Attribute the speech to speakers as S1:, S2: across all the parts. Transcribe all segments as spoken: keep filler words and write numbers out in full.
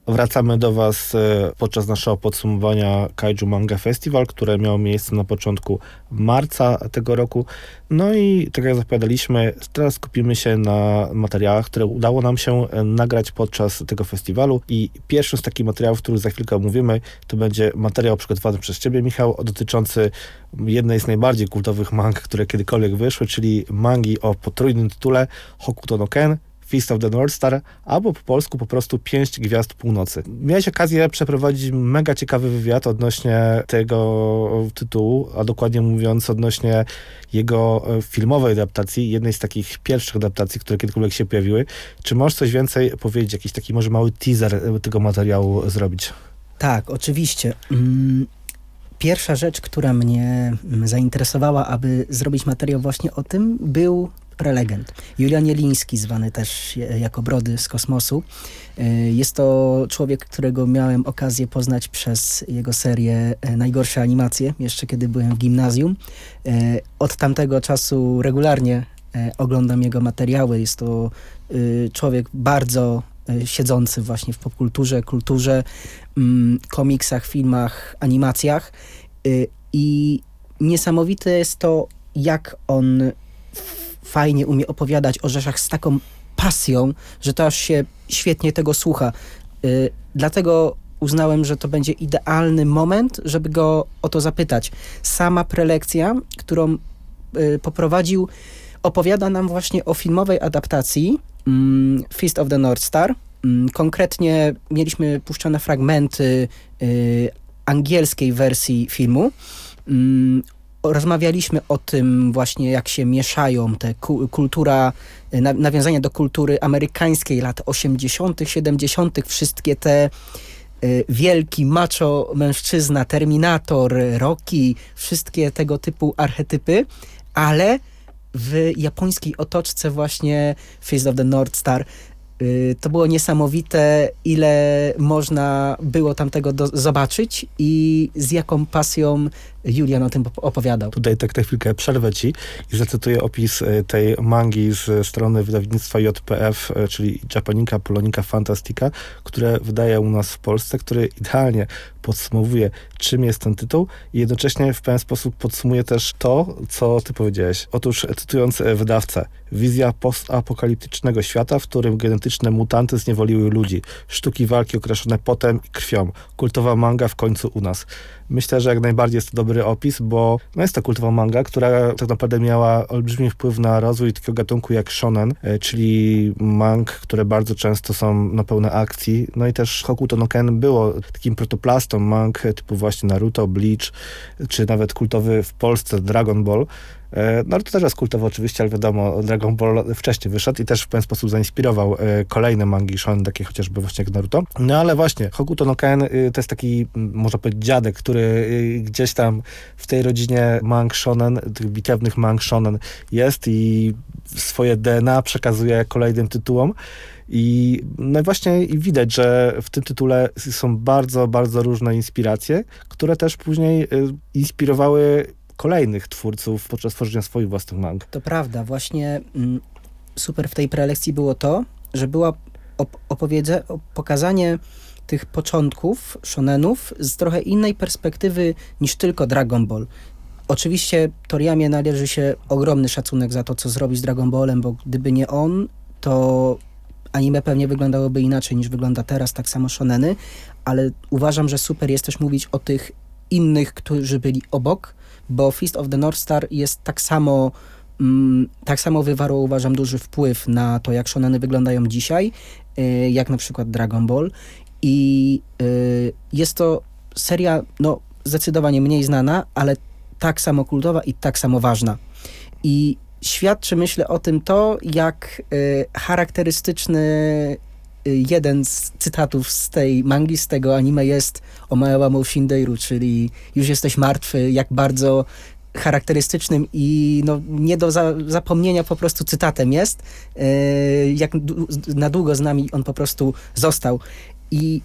S1: Wracamy do Was podczas naszego podsumowania Kaiju Manga Festival, które miało miejsce na początku marca tego roku. No i tak jak zapowiadaliśmy, teraz skupimy się na materiałach, które udało nam się nagrać podczas tego festiwalu. I pierwszym z takich materiałów, który za chwilkę omówimy, to będzie materiał przygotowany przez Ciebie, Michał, dotyczący jednej z najbardziej kultowych mang, które kiedykolwiek wyszły, czyli mangi o potrójnym tytule Hokuto no Ken, Fist of the North Star, albo po polsku po prostu Pięść Gwiazd Północy. Miałeś okazję przeprowadzić mega ciekawy wywiad odnośnie tego tytułu, a dokładnie mówiąc odnośnie jego filmowej adaptacji, jednej z takich pierwszych adaptacji, które kiedykolwiek się pojawiły. Czy możesz coś więcej powiedzieć, jakiś taki może mały teaser tego materiału zrobić?
S2: Tak, oczywiście. Pierwsza rzecz, która mnie zainteresowała, aby zrobić materiał właśnie o tym, był prelegent. Julian Jeliński, zwany też jako Brody z kosmosu. Jest to człowiek, którego miałem okazję poznać przez jego serię Najgorsze animacje, jeszcze kiedy byłem w gimnazjum. Od tamtego czasu regularnie oglądam jego materiały. Jest to człowiek bardzo siedzący właśnie w popkulturze, kulturze, komiksach, filmach, animacjach. I niesamowite jest to, jak on fajnie umie opowiadać o rzeczach z taką pasją, że to aż się świetnie tego słucha. Yy, dlatego uznałem, że to będzie idealny moment, żeby go o to zapytać. Sama prelekcja, którą yy, poprowadził, opowiada nam właśnie o filmowej adaptacji mm, Fist of the North Star. Mm, konkretnie mieliśmy puszczone fragmenty yy, angielskiej wersji filmu. Mm, Rozmawialiśmy o tym właśnie, jak się mieszają te ku- kultura, na, nawiązania do kultury amerykańskiej lat osiemdziesiątych, siedemdziesiątych, wszystkie te y, wielki macho mężczyzna, Terminator, Rocky, wszystkie tego typu archetypy, ale w japońskiej otoczce właśnie Fist of the North Star. To było niesamowite, ile można było tam tego do- zobaczyć i z jaką pasją Julian o tym opowiadał.
S1: Tutaj tak na chwilkę przerwę Ci i zacytuję opis tej mangi z strony wydawnictwa J P F, czyli Japonica Polonica Fantastica, które wydaje u nas w Polsce, który idealnie podsumowuje, czym jest ten tytuł i jednocześnie w pewien sposób podsumuje też to, co Ty powiedziałeś. Otóż, cytując wydawcę, wizja postapokaliptycznego świata, w którym genetyczne mutanty zniewoliły ludzi, sztuki walki okraszone potem i krwią, kultowa manga w końcu u nas. Myślę, że jak najbardziej jest to dobry opis, bo no jest to kultowa manga, która tak naprawdę miała olbrzymi wpływ na rozwój takiego gatunku jak shonen, czyli mang, które bardzo często są na pełne akcji. No i też Hokuto no Ken było takim protoplastą mang typu właśnie Naruto, Bleach, czy nawet kultowy w Polsce Dragon Ball. Naruto też jest kultowy oczywiście, ale wiadomo, Dragon Ball wcześniej wyszedł i też w pewien sposób zainspirował kolejne mangi shonen, takie chociażby właśnie jak Naruto. No ale właśnie, Hokuto no Ken to jest taki, można powiedzieć, dziadek, który gdzieś tam w tej rodzinie mang shonen, tych bitewnych mang shonen jest i swoje D N A przekazuje kolejnym tytułom. I no właśnie widać, że w tym tytule są bardzo, bardzo różne inspiracje, które też później inspirowały kolejnych twórców podczas tworzenia swoich własnych mang.
S2: To prawda, właśnie mm, super w tej prelekcji było to, że była op- opowiedze, op- pokazanie tych początków shonenów z trochę innej perspektywy niż tylko Dragon Ball. Oczywiście Toriyamie należy się ogromny szacunek za to, co zrobił z Dragon Ballem, bo gdyby nie on, to anime pewnie wyglądałoby inaczej niż wygląda teraz, tak samo shoneny, ale uważam, że super jest też mówić o tych innych, którzy byli obok, bo Fist of the North Star jest tak samo, mm, tak samo wywarło, uważam, duży wpływ na to, jak shoneny wyglądają dzisiaj, y, jak na przykład Dragon Ball. I y, jest to seria, no, zdecydowanie mniej znana, ale tak samo kultowa i tak samo ważna. I świadczy, myślę, o tym to, jak y, charakterystyczny y, jeden z cytatów z tej mangi, z tego anime jest Omae wa mou shindeiru, czyli już jesteś martwy, jak bardzo charakterystycznym i no, nie do za, zapomnienia po prostu cytatem jest, y, jak na długo z nami on po prostu został. I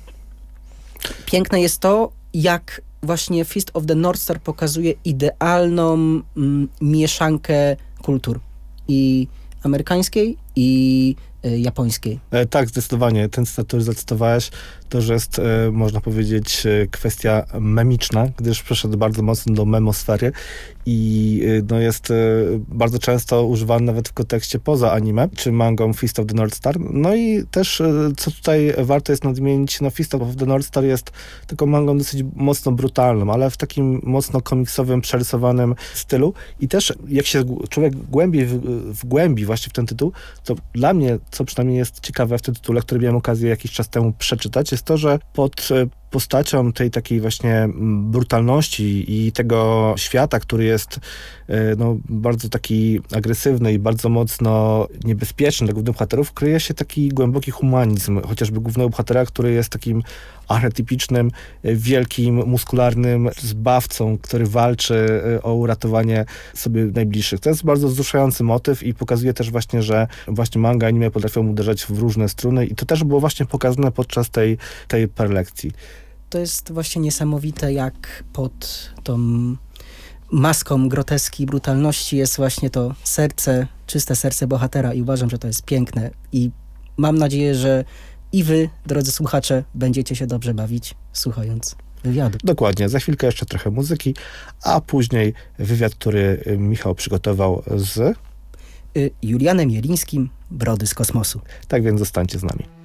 S2: piękne jest to, jak właśnie Fist of the North Star pokazuje idealną mm, mieszankę kultur i amerykańskiej i y, japońskiej.
S1: E, tak, zdecydowanie. Ten cytat, który zacytowałeś, to, że jest, e, można powiedzieć, e, kwestia memiczna, gdyż przeszedł bardzo mocno do memosfery i e, no, jest e, bardzo często używany nawet w kontekście poza anime, czy mangą Fist of the North Star. No i też, e, co tutaj warto jest nadmienić, no Fist of the North Star jest taką mangą dosyć mocno brutalną, ale w takim mocno komiksowym, przerysowanym stylu. I też, jak się człowiek głębiej wgłębi właśnie w ten tytuł, to dla mnie, co przynajmniej jest ciekawe w tym tytule, który miałem okazję jakiś czas temu przeczytać, jest to, że pod postacią tej takiej właśnie brutalności i tego świata, który jest no, bardzo taki agresywny i bardzo mocno niebezpieczny dla głównych bohaterów, kryje się taki głęboki humanizm, chociażby głównego bohatera, który jest takim archetypicznym, wielkim, muskularnym zbawcą, który walczy o uratowanie sobie najbliższych. To jest bardzo wzruszający motyw i pokazuje też właśnie, że właśnie manga, anime potrafią uderzać w różne struny i to też było właśnie pokazane podczas tej, tej prelekcji.
S2: To jest właśnie niesamowite, jak pod tą maską groteski, brutalności jest właśnie to serce, czyste serce bohatera i uważam, że to jest piękne i mam nadzieję, że i wy, drodzy słuchacze, będziecie się dobrze bawić, słuchając wywiadu.
S1: Dokładnie. Za chwilkę jeszcze trochę muzyki, a później wywiad, który Michał przygotował z
S2: Julianem Jelińskim, Brody z kosmosu.
S1: Tak więc zostańcie z nami.